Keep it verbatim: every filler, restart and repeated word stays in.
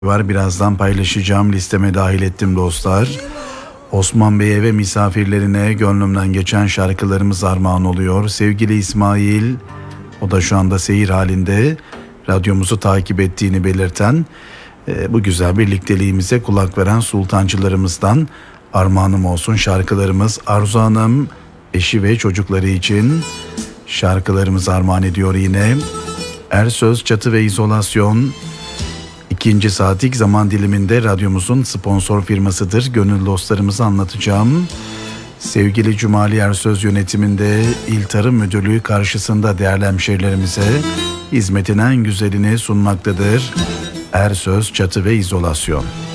var. Birazdan paylaşacağım, listeme dahil ettim dostlar. Osman Bey'e ve misafirlerine gönlümden geçen şarkılarımız armağan oluyor. Sevgili İsmail, o da şu anda seyir halinde, radyomuzu takip ettiğini belirten, e, bu güzel birlikteliğimize kulak veren sultancılarımızdan armağanım olsun şarkılarımız. Arzu Hanım eşi ve çocukları için şarkılarımız armağan ediyor yine. Ersöz Çatı ve İzolasyon İkinci saatlik zaman diliminde radyomuzun sponsor firmasıdır. Gönül dostlarımızı anlatacağım. Sevgili Cumali Ersöz yönetiminde İl Tarım Müdürlüğü karşısında değerli hemşehrilerimize hizmetin en güzelini sunmaktadır. Ersöz Çatı ve İzolasyon.